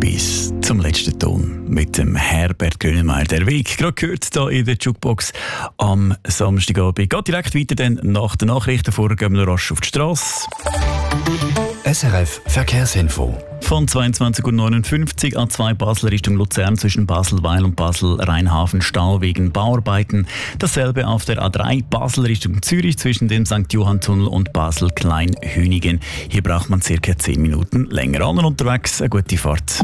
bis zum letzten Ton mit dem Herbert Grönemeyer. Der Weg, gerade gehört hier in der Jukebox am Samstagabend. Geht direkt weiter, dann nach den Nachrichten. Vorher gehen wir rasch auf die Strasse. SRF Verkehrsinfo. Von 22.59 Uhr A2 Basel Richtung Luzern zwischen Baselweil und Basel-Rheinhafen Stau wegen Bauarbeiten. Dasselbe auf der A3 Basel Richtung Zürich zwischen dem St. Johann-Tunnel und Basel-Kleinhünigen. Hier braucht man ca. 10 Minuten länger. Allen unterwegs, eine gute Fahrt.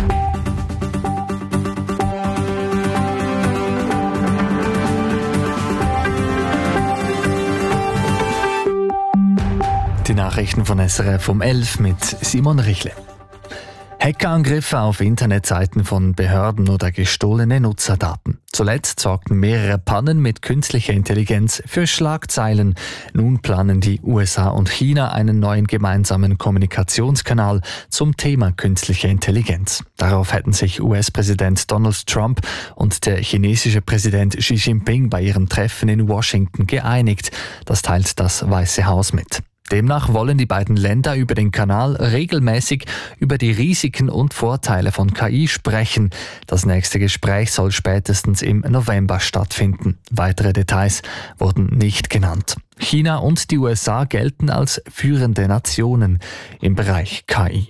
Die Nachrichten von SRF um 11 mit Simon Richle. Hackerangriffe auf Internetseiten von Behörden oder gestohlene Nutzerdaten. Zuletzt sorgten mehrere Pannen mit künstlicher Intelligenz für Schlagzeilen. Nun planen die USA und China einen neuen gemeinsamen Kommunikationskanal zum Thema künstliche Intelligenz. Darauf hätten sich US-Präsident Donald Trump und der chinesische Präsident Xi Jinping bei ihrem Treffen in Washington geeinigt. Das teilt das Weiße Haus mit. Demnach wollen die beiden Länder über den Kanal regelmäßig über die Risiken und Vorteile von KI sprechen. Das nächste Gespräch soll spätestens im November stattfinden. Weitere Details wurden nicht genannt. China und die USA gelten als führende Nationen im Bereich KI.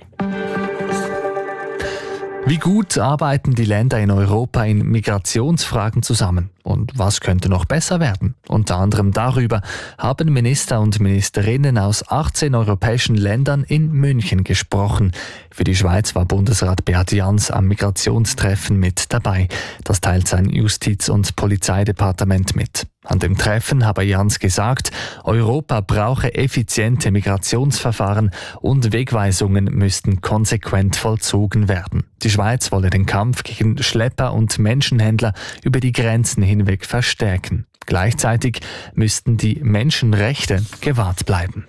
Wie gut arbeiten die Länder in Europa in Migrationsfragen zusammen? Und was könnte noch besser werden? Unter anderem darüber haben Minister und Ministerinnen aus 18 europäischen Ländern in München gesprochen. Für die Schweiz war Bundesrat Beat Jans am Migrationstreffen mit dabei. Das teilt sein Justiz- und Polizeidepartement mit. An dem Treffen habe Jans gesagt, Europa brauche effiziente Migrationsverfahren und Wegweisungen müssten konsequent vollzogen werden. Die Schweiz wolle den Kampf gegen Schlepper und Menschenhändler über die Grenzen hinweg verstärken. Gleichzeitig müssten die Menschenrechte gewahrt bleiben.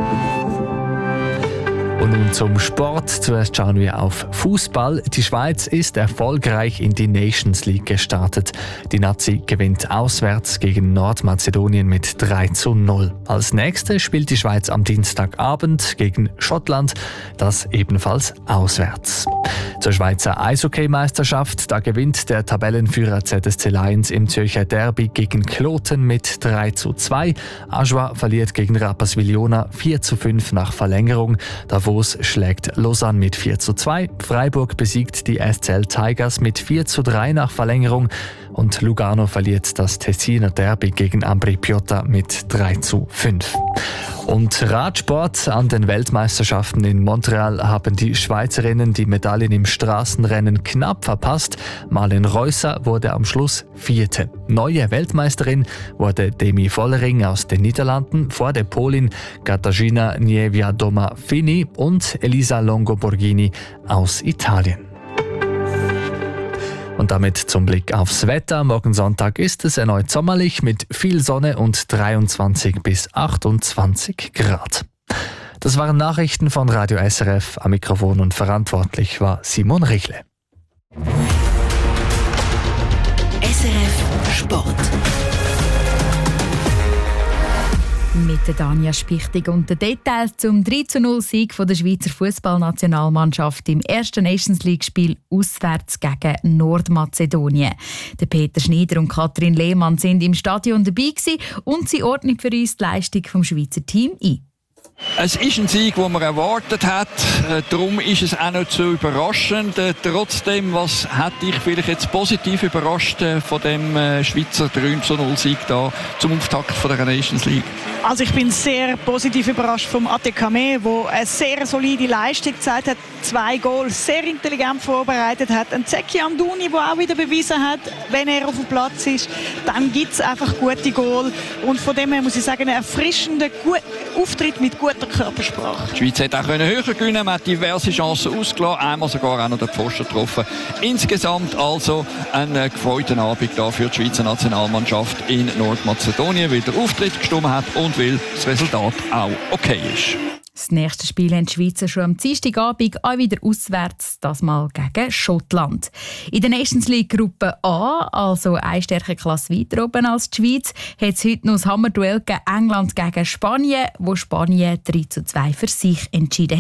Und nun zum Sport. Zuerst schauen wir auf Fußball. Die Schweiz ist erfolgreich in die Nations League gestartet. Die Nazi gewinnt auswärts gegen Nordmazedonien mit 3:0. Als nächstes spielt die Schweiz am Dienstagabend gegen Schottland, das ebenfalls auswärts. Zur Schweizer Eishockey-Meisterschaft, da gewinnt der Tabellenführer ZSC Lions im Zürcher Derby gegen Kloten mit 3:2. Ajoie verliert gegen Rapperswil-Jona 4:5 nach Verlängerung. Davos schlägt Lausanne mit 4:2. Freiburg besiegt die SCL Tigers mit 4:3 nach Verlängerung. Und Lugano verliert das Tessiner Derby gegen Ambri Piotta mit 3:5. Und Radsport: An den Weltmeisterschaften in Montreal haben die Schweizerinnen die Medaillen im Straßenrennen knapp verpasst. Marlen Reusser wurde am Schluss Vierte. Neue Weltmeisterin wurde Demi Vollering aus den Niederlanden vor der Polin Katarzyna Niewiadoma-Fini und Elisa Longo-Borghini aus Italien. Und damit zum Blick aufs Wetter. Morgen Sonntag ist es erneut sommerlich mit viel Sonne und 23 bis 28 Grad. Das waren Nachrichten von Radio SRF. Am Mikrofon und verantwortlich war Simon Richle. SRF Sport. Mit der Danja Spichtig und den Details zum 3:0-Sieg der Schweizer Fußballnationalmannschaft im ersten Nations League-Spiel auswärts gegen Nordmazedonien. Der Peter Schneider und Katrin Lehmann sind im Stadion dabei gewesen und sie ordnen für uns die Leistung des Schweizer Teams ein. Es ist ein Sieg, den man erwartet hat. Darum ist es auch nicht so überraschend. Trotzdem, was hat dich vielleicht jetzt positiv überrascht von dem Schweizer 3:0-Sieg da zum Auftakt von der Nations League? Also ich bin sehr positiv überrascht vom ATKM, der eine sehr solide Leistung gezeigt hat. 2 Goals sehr intelligent vorbereitet hat. Ein Zeki Amdouni, der auch wieder bewiesen hat, wenn er auf dem Platz ist, dann gibt es einfach gute Goal. Und von dem her muss ich sagen, ein erfrischender Auftritt mit guter Körpersprache. Die Schweiz hätte auch höher gewinnen, man hat diverse Chancen ausgelassen, einmal sogar auch noch den Pfosten getroffen. Insgesamt also ein gefreuten Abend da für die Schweizer Nationalmannschaft in Nordmazedonien, weil der Auftritt gestimmt hat und weil das Resultat auch okay ist. Das nächste Spiel haben die Schweizer schon am Dienstagabend auch wieder auswärts, das mal gegen Schottland. In der Nations League Gruppe A, also eine Stärkeklasse weiter oben als die Schweiz, hat es heute noch das Hammerduell gegen England gegen Spanien, wo Spanien 3:2 für sich entschieden hat.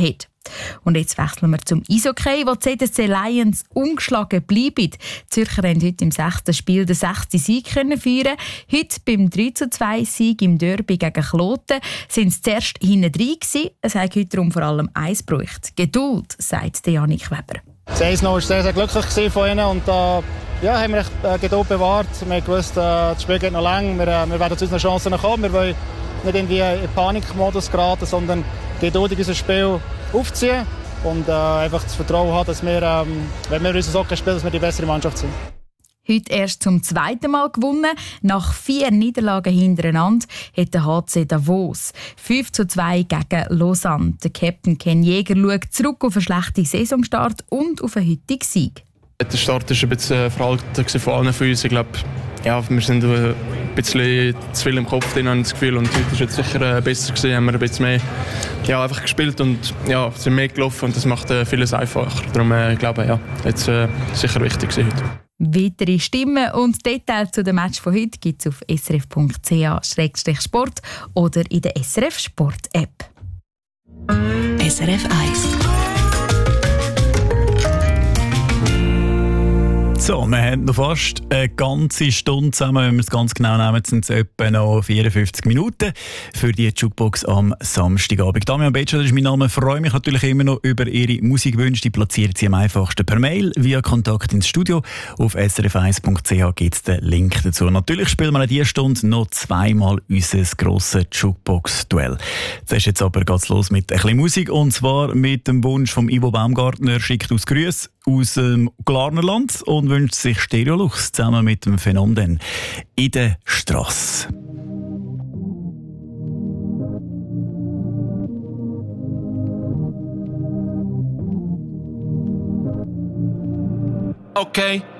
Und jetzt wechseln wir zum Eishockey, wo die ZSC Lions ungeschlagen bleiben. Die Zürcher haben heute im 6. Spiel den 6. Sieg feiern. Heute beim 3:2 Sieg im Derby gegen Kloten sind sie zuerst hinten drin gewesen. Es hat heute darum vor allem eins gebraucht. Geduld, sagt Janik Weber. Das 1-0 war sehr, sehr glücklich von ihnen und haben wir echt Geduld bewahrt. Wir haben gewusst, das Spiel geht noch lang, wir werden zu unseren Chancen kommen. Wir wollen nicht irgendwie in Panikmodus geraten, sondern geduldig unser Spiel aufziehen und einfach das Vertrauen haben, dass wir, wenn wir unser Hockey spielen, dass wir die bessere Mannschaft sind. Heute erst zum zweiten Mal gewonnen. Nach 4 Niederlagen hintereinander hat der HC Davos 5:2 gegen Lausanne. Der Captain Ken Jäger schaut zurück auf einen schlechten Saisonstart und auf einen heutigen Sieg. Der Start war ein bisschen veraltet von allen von uns. Ich glaube, wir sind ein bisschen zu viel im Kopf drin, habe ich das Gefühl. Und heute war es sicher besser gewesen. Haben wir ein bisschen mehr einfach gespielt und sind mehr gelaufen. Und das macht vieles einfacher. Darum glaube ich, jetzt sicher wichtig gewesen heute. Weitere Stimmen und Details zu dem Match von heute gibt es auf srf.ch/sport oder in der SRF Sport App. SRF 1. So, wir haben noch fast eine ganze Stunde zusammen. Wenn wir es ganz genau nehmen, sind es etwa noch 54 Minuten für die Jukebox am Samstagabend. Damian Betscher, das ist mein Name. Ich freue mich natürlich immer noch über Ihre Musikwünsche. Die platzieren Sie am einfachsten per Mail via Kontakt ins Studio. Auf srf1.ch gibt es den Link dazu. Natürlich spielen wir in dieser Stunde noch zweimal unser grosses Jukebox-Duell. Jetzt aber geht's los mit ein bisschen Musik, und zwar mit dem Wunsch von Ivo Baumgartner. Schickt uns Grüße aus dem Glarnerland und wünscht sich Stereolux zusammen mit dem Phänomen in der Strasse. Okay.